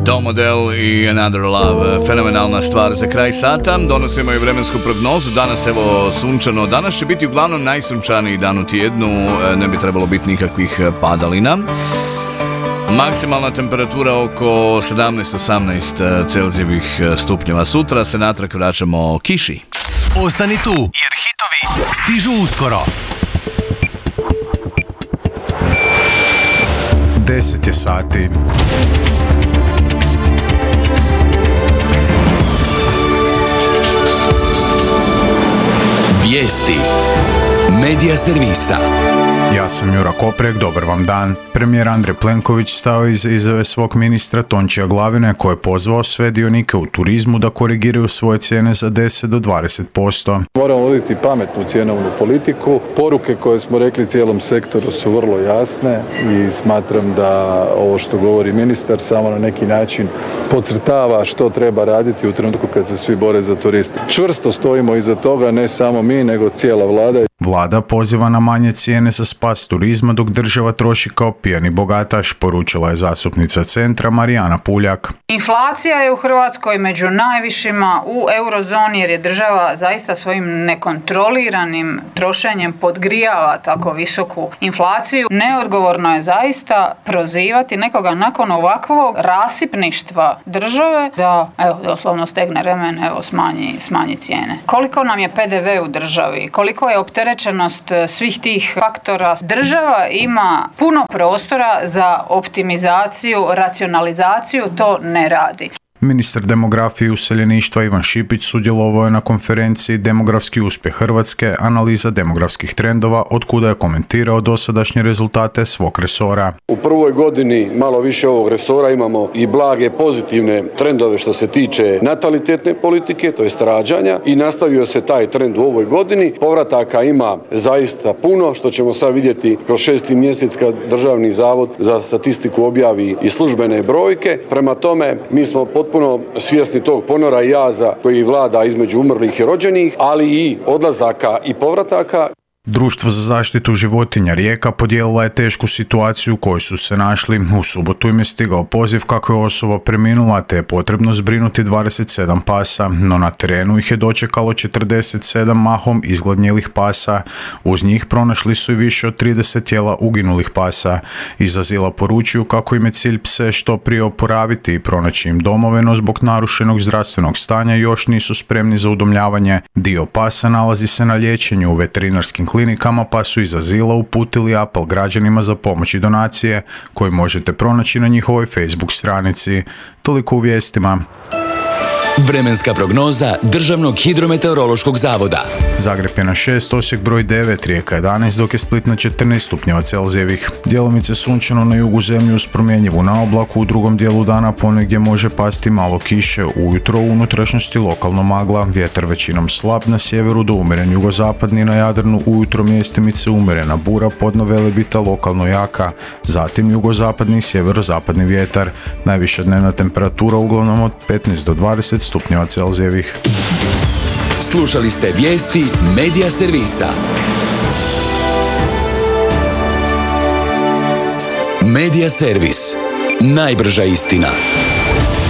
Tom Odell i Another Love, fenomenalna stvar za kraj sata. Donosimo i vremensku prognozu, danas evo sunčano, danas će biti uglavnom najsunčaniji dan u tjednu, ne bi trebalo biti nikakvih padalina. Maksimalna temperatura oko 17-18 Celzijevih stupnjeva. Sutra se natrag vraćamo kiši. Ostani tu, jer hitovi stižu uskoro. 10 je sati. Vijesti Medija servisa. Ja sam Jura Koprek, dobar vam dan. Premijer Andrej Plenković stao iza izjave svog ministra Tončija Glavine koji je pozvao sve dionike u turizmu da korigiraju svoje cijene za 10 do 20%. Moramo voditi pametnu cjenovnu politiku. Poruke koje smo rekli cijelom sektoru su vrlo jasne i smatram da ovo što govori ministar samo na neki način podcrtava što treba raditi u trenutku kad se svi bore za turiste. Čvrsto stojimo iza toga, ne samo mi, nego cijela vlada. Vlada poziva na manje cijene za spas turizma dok država troši kao pijani bogataš, poručila je zastupnica Centra Marijana Puljak. Inflacija je u Hrvatskoj među najvišima u eurozoni jer je država zaista svojim nekontroliranim trošenjem podgrijava tako visoku inflaciju. Neodgovorno je zaista prozivati nekoga nakon ovakvog rasipništva države da doslovno stegne remen, smanji cijene. Koliko nam je PDV u državi, koliko je opterećenost svih tih faktora. Država ima puno prostora za optimizaciju, racionalizaciju, to ne radi. Ministar demografije i useljeništva Ivan Šipić sudjelovao je na konferenciji Demografski uspjeh Hrvatske, analiza demografskih trendova, od kuda je komentirao dosadašnje rezultate svog resora. U prvoj godini malo više ovog resora imamo i blage pozitivne trendove što se tiče natalitetne politike, to jest rađanja, i nastavio se taj trend u ovoj godini. Povrataka ima zaista puno, što ćemo sad vidjeti kroz 6. mjesec kad Državni zavod za statistiku objavi i službene brojke. Prema tome, mi smo potpuno svjesni tog ponora i jaza koji vlada između umrlih i rođenih, ali i odlazaka i povrataka. Društvo za zaštitu životinja Rijeka podijelila je tešku situaciju u kojoj su se našli. U subotu im je stigao poziv kako je osoba preminula te je potrebno zbrinuti 27 pasa, no na terenu ih je dočekalo 47 mahom izgladnjelih pasa. Uz njih pronašli su i više od 30 tijela uginulih pasa. Iz azila poručuju kako im je cilj pse što prije oporaviti i pronaći im domove, no zbog narušenog zdravstvenog stanja još nisu spremni za udomljavanje. Dio pasa nalazi se na liječenju u veterinarskim klinikama, pa su iz azila uputili apel građanima za pomoć i donacije koje možete pronaći na njihovoj Facebook stranici. Toliko u vijestima. Vremenska prognoza Državnog hidrometeorološkog zavoda. Zagreb je na 6, Osijek broj 9, Rijeka 11, dok je Split na 14 stupnjeva Celzijevih. Djelomice sunčano na jugu zemlje uz promjenjivu na oblaku, u drugom dijelu dana ponegdje može pasti malo kiše, ujutro u unutrašnjosti lokalno magla, vjetar većinom slab, na sjeveru do umjeren jugozapadni, na Jadranu ujutro mjestimice umjerena bura, podno Velebita lokalno jaka, zatim jugozapadni i sjeverozapadni vjetar. Najviša dnevna temperatura uglavnom od 15 do 20 stupnjeva Celzijevih. Slušali ste vijesti Medija servisa. Medija servis. Najbrža istina.